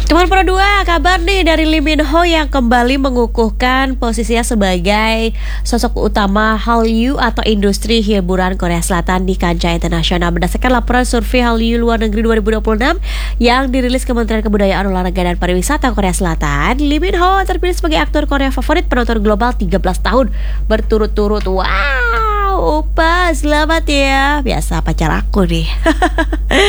Teman Pro 2, kabar nih dari Lee Min Ho yang kembali mengukuhkan posisinya sebagai sosok utama Hallyu atau industri hiburan Korea Selatan di kancah internasional. Berdasarkan laporan survei Hallyu luar negeri 2026 yang dirilis Kementerian Kebudayaan, Olahraga dan Pariwisata Korea Selatan, Lee Min Ho terpilih sebagai aktor Korea favorit penonton global 13 tahun berturut-turut. Wow, Opa, selamat ya. Biasa pacar aku nih.